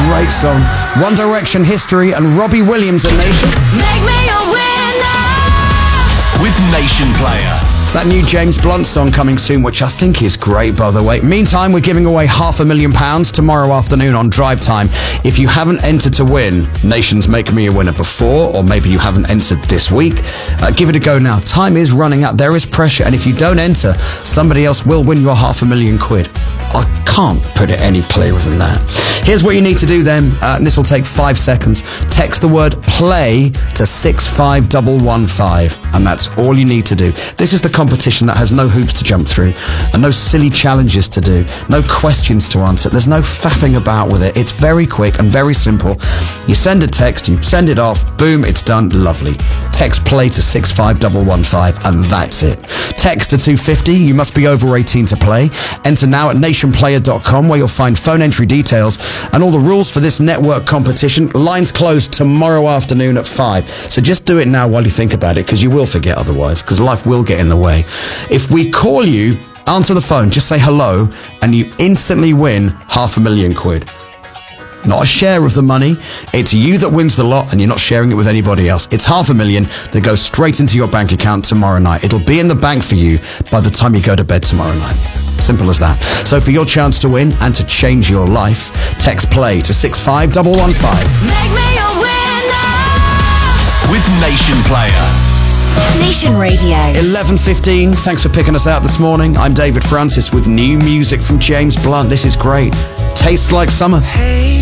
great song. One Direction History and Robbie Williams and Nation. Make me a winner with Nation Player. That new James Blunt song coming soon, which I think is great, by the way. Meantime, we're giving away £500,000 tomorrow afternoon on Drive Time. If you haven't entered to win Nation's Make Me a Winner before, or maybe you haven't entered this week, give it a go now. Time is running out. There is pressure. And if you don't enter, somebody else will win your £500,000. I can't put it any clearer than that. Here's what you need to do then. This will take 5 seconds. Text the word play to 65115. And that's all you need to do. This is the competition that has no hoops to jump through and no silly challenges to do, no questions to answer. There's no faffing about with it. It's very quick and very simple. You send a text, you send it off, boom, it's done. Lovely. Text play to 65115 and that's it. Text to 250. You must be over 18 to play. Enter now at nationplayer.com where you'll find phone entry details and all the rules for this network competition. Lines closed tomorrow afternoon at 5. So just do it now while you think about it, because you will forget otherwise, because life will get in the way. If we call you, answer the phone, just say hello, and you instantly win £500,000. Not a share of the money. It's you that wins the lot and you're not sharing it with anybody else. It's £500,000 that goes straight into your bank account tomorrow night. It'll be in the bank for you by the time you go to bed tomorrow night. Simple as that. So for your chance to win and to change your life, text play to 65115. Make me a winner with Nation Player. Nation Radio. 11:15. Thanks for picking us out this morning. I'm David Francis with new music from James Blunt. This is great. Tastes Like Summer.